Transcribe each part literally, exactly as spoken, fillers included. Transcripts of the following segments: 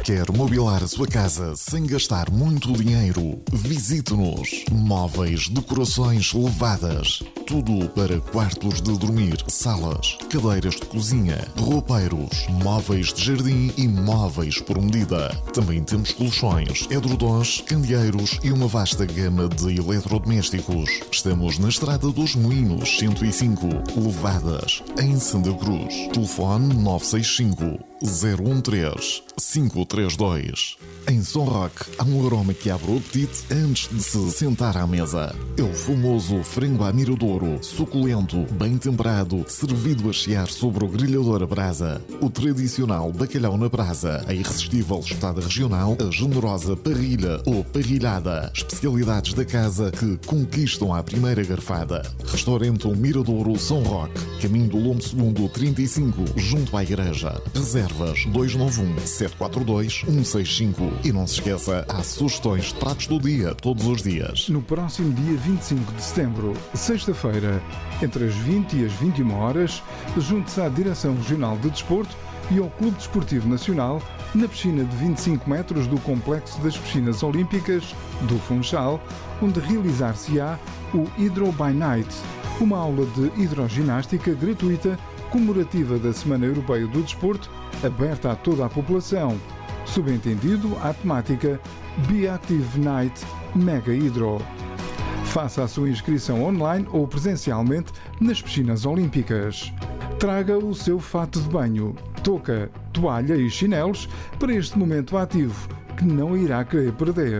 Quer mobilar a sua casa sem gastar muito dinheiro? Visite-nos. Móveis, decorações levadas. Tudo para quartos de dormir, salas, cadeiras de cozinha, roupeiros, móveis de jardim e móveis por medida. Também temos colchões, edredons, candeeiros e uma vasta gama de eletrodomésticos. Estamos na Estrada dos Moinhos cento e cinco, Levadas, em Santa Cruz. Telefone nove seis cinco, zero um três, cinco três dois. Em São Roque, há um aroma que abre o apetite antes de se sentar à mesa. É o famoso frango à miradouro, suculento, bem temperado, servido a chiar sobre o grelhador a brasa. O tradicional bacalhau na brasa, a irresistível espetada regional, a generosa parrilha ou parrilhada. Especialidades da casa que conquistam à primeira garfada. Restaurante O Miradouro São Roque, caminho do Lombo Segundo trinta e cinco, junto à igreja. Reservas dois nove um, sete quatro dois, um seis cinco. E não se esqueça, há sugestões de pratos do dia, todos os dias. No próximo dia vinte e cinco de setembro, sexta-feira, entre as vinte e as vinte e uma horas, junte-se à Direção Regional de Desporto e ao Clube Desportivo Nacional, na piscina de vinte e cinco metros do Complexo das Piscinas Olímpicas do Funchal, onde realizar-se-á o Hydro by Night, uma aula de hidroginástica gratuita comemorativa da Semana Europeia do Desporto, aberta a toda a população. Subentendido à temática Be Active Night Mega Hydro. Faça a sua inscrição online ou presencialmente nas piscinas olímpicas. Traga o seu fato de banho, touca, toalha e chinelos para este momento ativo que não irá querer perder.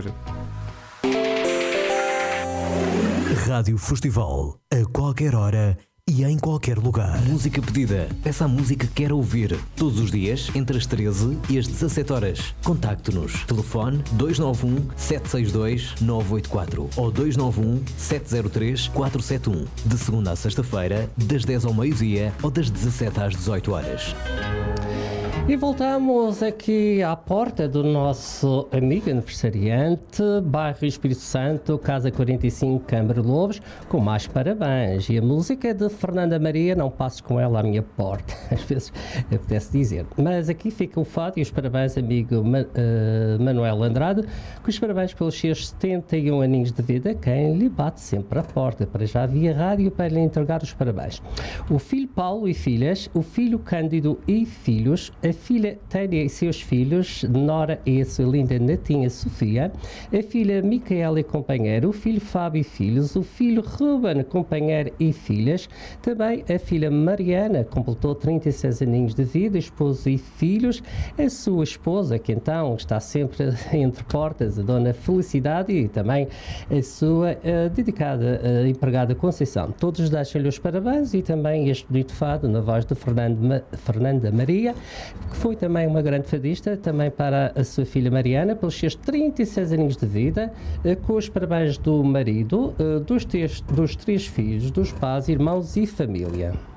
Rádio Festival, a qualquer hora e em qualquer lugar. Música pedida. Peça a música que quer ouvir. Todos os dias, entre as treze e as dezassete horas. Contacte-nos. Telefone dois nove um, sete seis dois, nove oito quatro ou dois nove um, sete zero três, quatro sete um. De segunda a sexta-feira, das dez ao meio-dia ou das dezassete às dezoito horas. E voltamos aqui à porta do nosso amigo aniversariante, bairro Espírito Santo, Casa quarenta e cinco, Câmara Lobos, com mais parabéns. E a música é de Fernanda Maria, não passes com ela à minha porta, às vezes eu pudesse dizer. Mas aqui fica o fado e os parabéns, amigo Ma- uh, Manuel Andrade, com os parabéns pelos seus setenta e um aninhos de vida, quem lhe bate sempre à porta, para já via rádio para lhe entregar os parabéns. O filho Paulo e filhas, o filho Cândido e filhos, a filha Tânia e seus filhos, Nora e a sua linda netinha Sofia, a filha Micaela e companheiro, o filho Fábio e filhos, o filho Ruben, companheiro e filhas, também a filha Mariana, completou trinta e seis aninhos de vida, esposo e filhos, a sua esposa, que então está sempre entre portas, a dona Felicidade, e também a sua uh, dedicada uh, empregada Conceição. Todos deixam-lhe os parabéns e também este bonito fado na voz de Fernando Ma- Fernanda Maria, que foi também uma grande fadista, também para a sua filha Mariana, pelos seus trinta e seis aninhos de vida, com os parabéns do marido, dos três, dos três filhos, dos pais, irmãos e família.